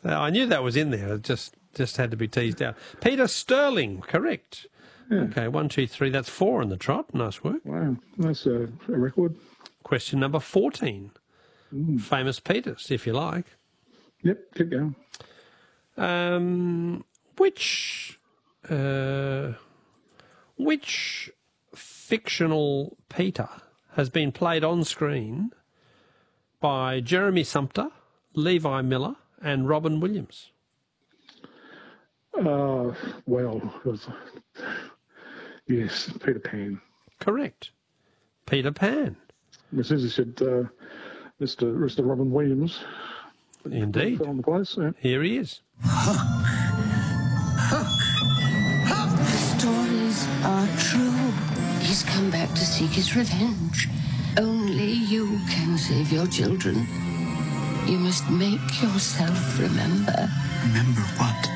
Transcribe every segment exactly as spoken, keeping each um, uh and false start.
I knew that was in there. It just, just had to be teased out. Peter Sterling, correct. Yeah. Okay, one, two, three. That's four in the trot. Nice work. Wow, that's a, a record. Question number fourteen. Mm. Famous Peters, if you like. Yep, keep going. Um, which, uh, which fictional Peter has been played on screen by Jeremy Sumpter, Levi Miller, and Robin Williams? Uh, well, it was, yes, Peter Pan. Correct. Peter Pan. As soon as he said uh, Mister Mister Robin Williams. Indeed. Fell on the place, yeah. Here he is. The stories are true. He's come back to seek his revenge. Only you can save your children. You must make yourself remember. Remember what?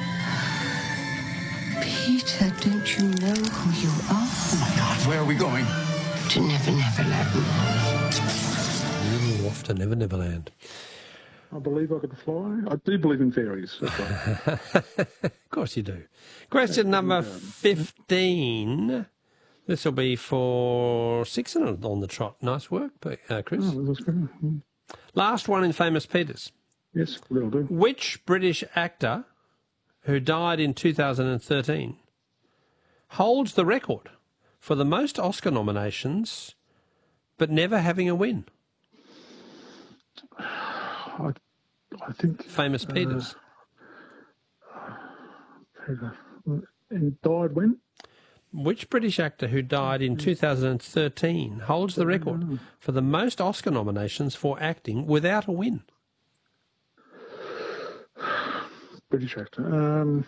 Peter, don't you know who you are? Oh my God, where are we going? To Never Never Land. Ooh, off to Never Never Land. I believe I could fly. I do believe in fairies. That's right. Of course you do. Question number fifteen. This will be for six on the trot. Nice work, uh, Chris. Oh, that's good. Mm. Last one in Famous Peters. Yes, that'll do. Which British actor who died in two thousand thirteen holds the record for the most Oscar nominations but never having a win? I, I think... Famous uh, Peters. Peter. And died when? Which British actor who died in two thousand thirteen holds the record for the most Oscar nominations for acting without a win? British actor. Um,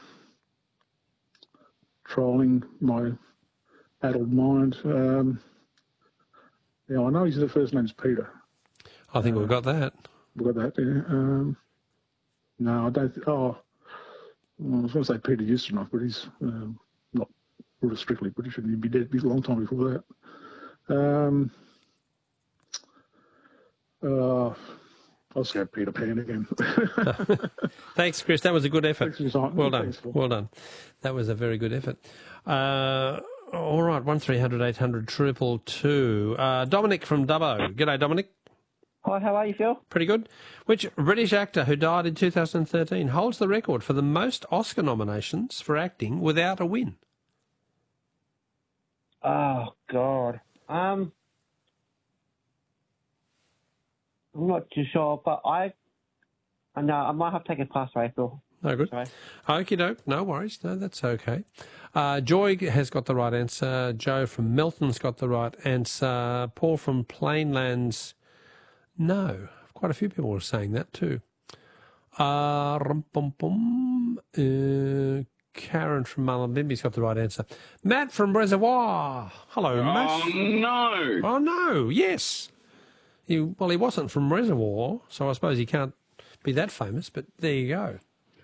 trolling my addled mind. Um, yeah, I know his the first name's Peter. I think uh, we've got that. We've got that, yeah. Um, no, I don't... Th- oh, well, I was going to say Peter Ustinov, but he's um, not really strictly British, and he'd be dead a long time before that. Um, uh, I'll say Peter Pan again. Thanks, Chris. That was a good effort. Thanks for your time. Well done. Thanks, Phil. Well done. That was a very good effort. Uh, all right, one three hundred eight hundred triple two. Uh, Dominic from Dubbo. G'day, Dominic. Hi, how are you, Phil? Pretty good. Which British actor who died in two thousand thirteen holds the record for the most Oscar nominations for acting without a win? Oh, God. Um, I'm not too sure, but I... No, I might have to take a pass, right, Phil? No good. Sorry. Okie doke. No worries. No, that's okay. Uh, Joy has got the right answer. Joe from Melton's got the right answer. Paul from Plainlands... No, quite a few people were saying that too. Uh, rum, bum, bum. Uh, Karen from Mullumbimby's got the right answer. Matt from Reservoir. Hello, oh, Matt. Oh, no. Oh, no, yes. He, well, he wasn't from Reservoir, so I suppose he can't be that famous, but there you go.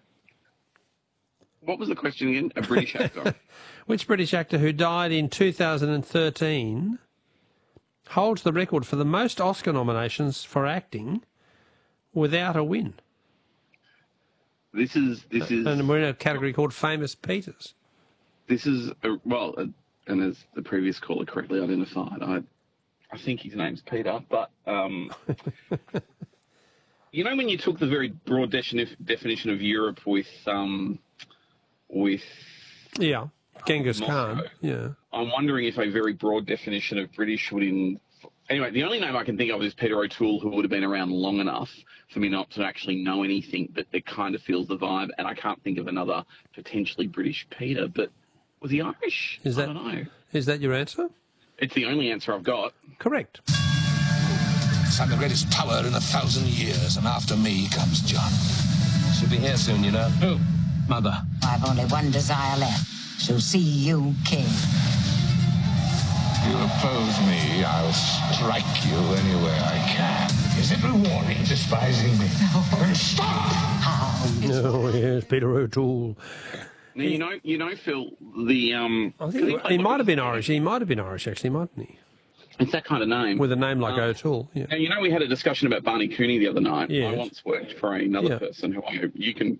What was the question again? A British actor. Which British actor who died in two thousand thirteen... holds the record for the most Oscar nominations for acting without a win? This is this is, and we're in a category called Famous Peters. This is a, well, a, and as the previous caller correctly identified, I I think his name's Peter. But um, you know, when you took the very broad defini- definition of Europe with um, with yeah, Genghis Moscow, Khan. Yeah, I'm wondering if a very broad definition of British would in. Anyway, the only name I can think of is Peter O'Toole, who would have been around long enough for me not to actually know anything, but it kind of feels the vibe, and I can't think of another potentially British Peter, but was he Irish? Is that, I don't know. Is that your answer? It's the only answer I've got. Correct. I'm the greatest tower in a thousand years, and after me comes John. She'll be here soon, you know. Who? Mother. I've only one desire left. She'll see you king. If you oppose me, I'll strike you anywhere I can. Is it rewarding despising me? No. Then stop! How? Oh, yes, Peter O'Toole. Now, you know, you know, Phil, the... Um, I think he, he might have been Irish. He might have been Irish, actually, mightn't he? It's that kind of name. With a name like um, O'Toole, yeah. Now, you know, we had a discussion about Barney Cooney the other night. Yes. I once worked for another Yeah. person who I, you can